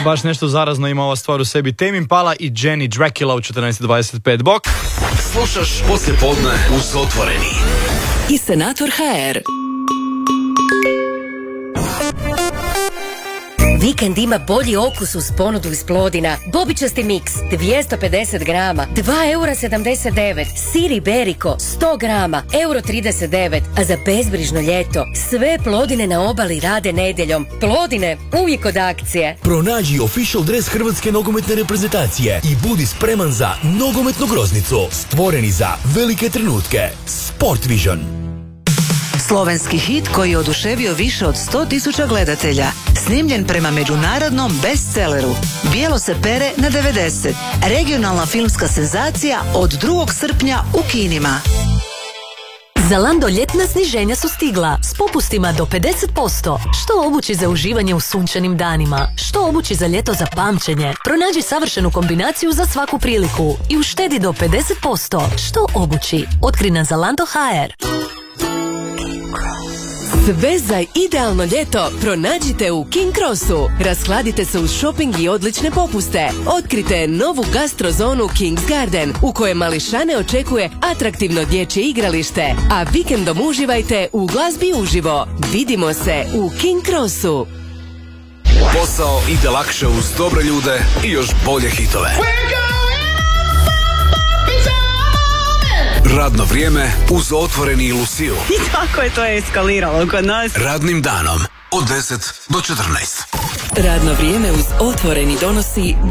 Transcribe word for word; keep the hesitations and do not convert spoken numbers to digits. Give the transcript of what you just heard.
Baš nešto zarazno ima ova stvar u sebi. Tame Impala i Jenny Dracula u četrnaest dvadeset pet. Bok. Slušaš poslijepodne uz Otvoreni. I Senator ha er. Vikend ima bolji okus uz ponudu iz Plodina. Bobičasti miks, dvjesto pedeset grama, dva eura sedamdeset devet. Sir Iberico, sto grama, euro trideset devet. A za bezbrižno ljeto, sve Plodine na obali rade nedjeljom. Plodine, uvijek od akcije. Pronađi official dres hrvatske nogometne reprezentacije i budi spreman za nogometnu groznicu. Stvoreni za velike trenutke. Sport Vision. Slovenski hit koji je oduševio više od sto tisuća gledatelja. Snimljen prema međunarodnom bestselleru. Bijelo se pere na devedeset. Regionalna filmska senzacija od drugog srpnja u kinima. Zalando ljetna sniženja su stigla s popustima do pedeset posto. Što obući za uživanje u sunčanim danima? Što obući za ljeto za pamćenje? Pronađi savršenu kombinaciju za svaku priliku i uštedi do pedeset posto. Što obući? Otkri na Zalando ha er. Sve za idealno ljeto pronađite u King Crossu. Raskladite se uz shopping i odlične popuste. Otkrite novu gastrozonu King's Garden u kojoj mališane očekuje atraktivno dječje igralište. A vikendom uživajte u glazbi uživo. Vidimo se u King Crossu. Posao ide lakše uz dobre ljude i još bolje hitove. Radno vrijeme uz Otvoreni i Luciju. I tako je to eskaliralo kod nas. Radnim danom od deset do četrnaest. Radno vrijeme uz Otvoreni donosi